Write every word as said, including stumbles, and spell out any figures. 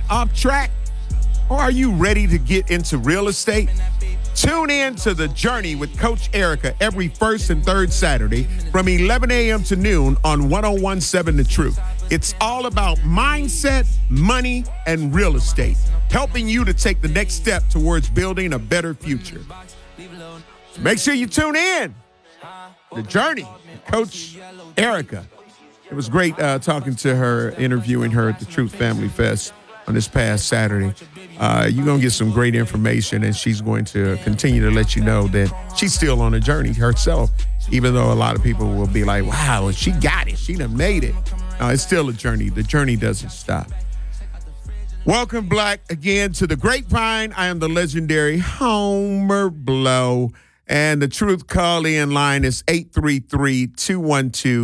off track? Or are you ready to get into real estate? Tune in to The Journey with Coach Erica every first and third Saturday from eleven a.m. to noon on one oh one point seven The Truth. It's all about mindset, money, and real estate, helping you to take the next step towards building a better future. So make sure you tune in. The Journey with Coach Erica. It was great uh, talking to her, interviewing her at the Truth Family Fest on this past Saturday. Uh, you're going to get some great information, and she's going to continue to let you know that she's still on a journey herself, even though a lot of people will be like, wow, she got it. She done made it. No, it's still a journey. The journey doesn't stop. Welcome, Black, again to the Grapevine. I am the legendary Homer Blow, and the Truth call-in line is eight three three, two one two